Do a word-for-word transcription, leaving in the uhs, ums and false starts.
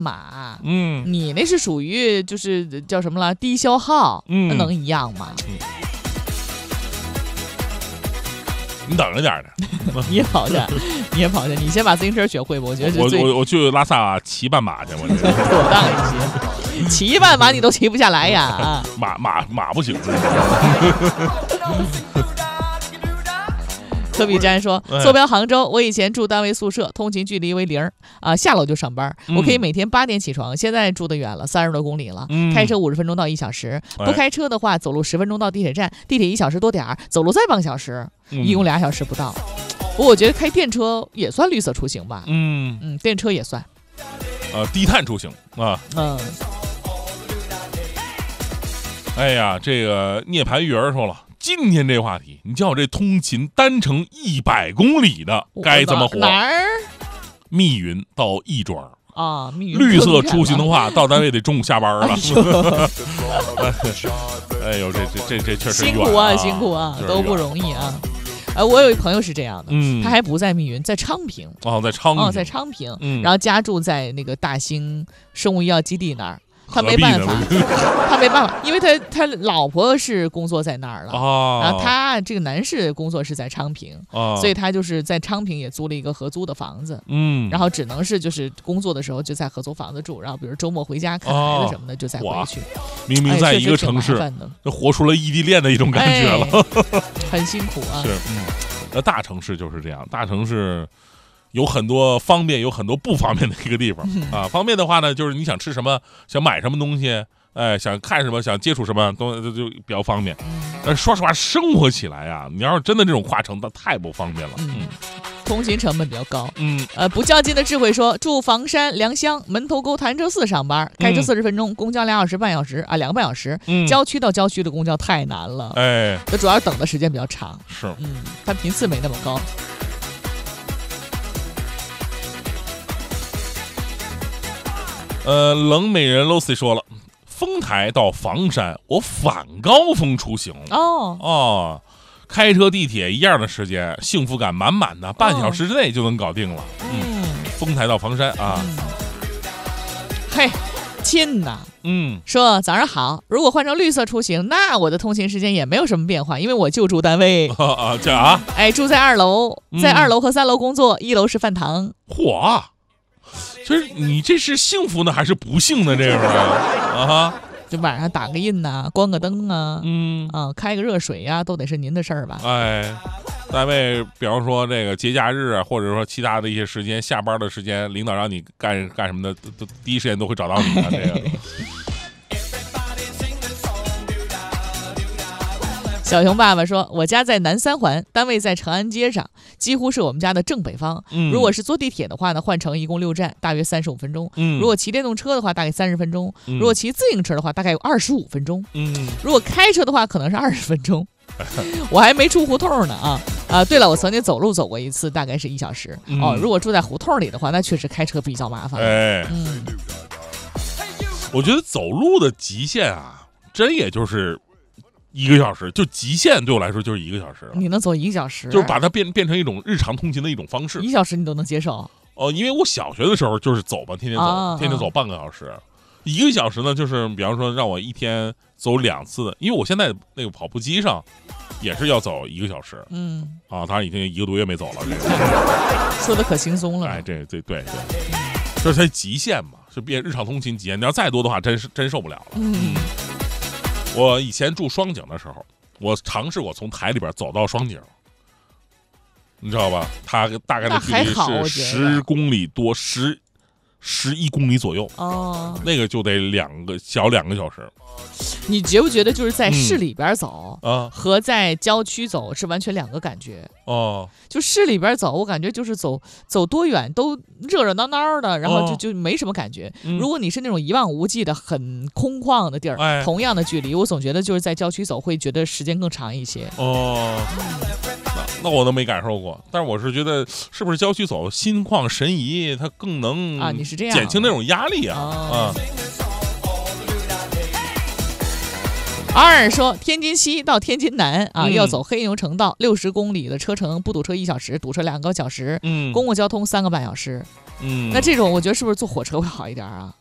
马， 嗯， 你那是属于就是叫什么了？低消耗， 嗯， 那能一样吗？ 嗯、你等着点儿的， 你也跑去，你也跑去，你先把自行车学会吧。我觉得我最我我去拉萨骑半马去，我这妥当一些。骑半马你都骑不下来呀！啊， 马马马不行。 科比詹说，坐标杭州，我以前住单位宿舍，通勤距离为零啊，下楼就上班，我可以每天八点起床。现在住得远了，三十多公里了， 嗯、 开车五十分钟到一小时，不开车的话，走路十分钟到地铁站，地铁一小时多点儿，走路再半个小时，一共俩小时不到。不过我觉得开电车也算绿色出行吧， 嗯嗯，电车也算， 呃，低碳出行啊， 嗯。 哎呀，这个涅槃育儿说了。今天这话题，你叫我这通勤单程一百公里的该怎么活？ 哪儿？ 密云到亦庄啊，密云绿色出行的话，到单位得中午下班了。哎呦，这这这这确实辛苦啊，辛苦啊，都不容易啊。呃，我有一朋友是这样的， 嗯， 他还不在密云，在昌平。 哦，在昌平， 哦，在昌平， 嗯， 然后家住在那个大兴生物医药基地那儿。他没办法，他没办法，因为他他老婆是工作在那儿了， 哦、 然后他这个男士工作是在昌平， 哦、 所以他就是在昌平也租了一个合租的房子， 嗯， 然后只能是就是工作的时候就在合租房子住，然后比如周末回家看孩子什么的、哦、就再回去。 明明在一个城市，就、哎、活出了异地恋的一种感觉了， 哎、很辛苦啊。 是，嗯，那大城市就是这样，大城市。有很多方便，有很多不方便的一个地方啊。方便的话呢，就是你想吃什么，想买什么东西，哎，想看什么，想接触什么，都就比较方便。但是说实话，生活起来啊，你要是真的这种跨城，那太不方便了。嗯， 通勤成本比较高。 嗯， 呃，不较劲的智慧说，住房山良乡门头沟潭柘寺上班，开车四十分钟，公交俩小时半小时啊，两个半小时。嗯，郊区到郊区的公交太难了。 哎， 那主要等的时间比较长。 是， 嗯，它频次没那么高。 呃，冷美人 Lucy 说了，丰台到房山，我反高峰出行。 哦哦，开车地铁一样的时间，幸福感满满的，半小时之内就能搞定了。嗯，丰台到房山啊。 嗯、嘿，亲呐， 嗯， 说早上好。如果换成绿色出行，那我的通勤时间也没有什么变化，因为我就住单位。 啊，这啊， 哎，住在二楼，在二楼和三楼工作，嗯、一楼是饭堂。 嚯！就是你这是幸福呢还是不幸呢？这个啊， 就晚上打个印呐、啊，关个灯啊， 嗯啊，开个热水呀、啊，都得是您的事儿吧？ 哎，单位比方说这个节假日啊，或者说其他的一些时间，下班的时间，领导让你干干什么的，都第一时间都会找到你的、啊、这个。 小熊爸爸说，我家在南三环，单位在长安街上，几乎是我们家的正北方。 嗯、 如果是坐地铁的话呢，换乘一共六站，大约三十五分钟。 嗯、 如果骑电动车的话，大概三十分钟。 嗯、 如果骑自行车的话，大概有二十五分钟。 嗯、 如果开车的话，可能是二十分钟。我还没出胡同呢啊啊！对了，我曾经走路走过一次，大概是一小时。 嗯、 哦，如果住在胡同里的话，那确实开车比较麻烦。 哎， 嗯， 我觉得走路的极限啊，真也就是一个小时，就极限对我来说就是一个小时了。 你能走一个小时， 就是把它变变成一种日常通勤的一种方式。 一小时你都能接受？ 哦，因为我小学的时候就是走吧，天天走， 啊、 天天走半个小时。一个小时呢，就是比方说让我一天走两次，因为我现在那个跑步机上也是要走一个小时。 嗯， 啊，他已经一个多月没走了，这个说的可轻松了。 哎，这对对对，这是它极限嘛，是变日常通勤极限。你要再多的话，真是真受不了了。 嗯， 我以前住双井的时候，我尝试过从台里边走到双井，你知道吧？它大概的距离是十公里多，十。十一公里左右哦， 那个就得两个小两个小时。 你觉不觉得就是在市里边走、 嗯、啊， 和在郊区走是完全两个感觉？ 哦， 就市里边走，我感觉就是走走多远都热热闹闹的，然后就、 哦、 就没什么感觉、 嗯。 如果你是那种一望无际的很空旷的地儿、 哎， 同样的距离，我总觉得就是在郊区走会觉得时间更长一些。 哦。那我都没感受过，但是我是觉得，是不是郊区走心旷神怡，它更能啊？你是这样减轻那种压力啊？ 啊。 二说天津西到天津南啊、 嗯， 要走黑牛城道，六十公里的车程，不堵车一小时，堵车两个小时， 嗯， 公共交通三个半小时。 嗯， 那这种我觉得是不是坐火车会好一点啊？